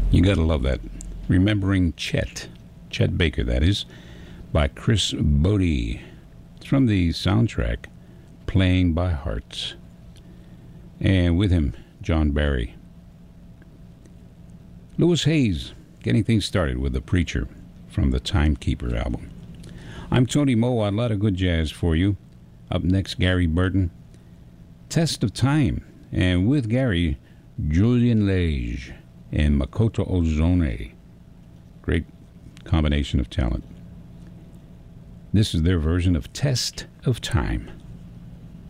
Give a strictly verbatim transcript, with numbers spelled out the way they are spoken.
You gotta love that. Remembering Chet, Chet Baker, that is, by Chris Bodie. It's from the soundtrack Playing by Hearts. And with him, John Barry. Louis Hayes, getting things started with The Preacher from the Timekeeper album. I'm Tony Moa, a lot of good jazz for you. Up next, Gary Burton, Test of Time. And with Gary, Julian Lage and Makoto Ozone. Great combination of talent. This is their version of Test of Time.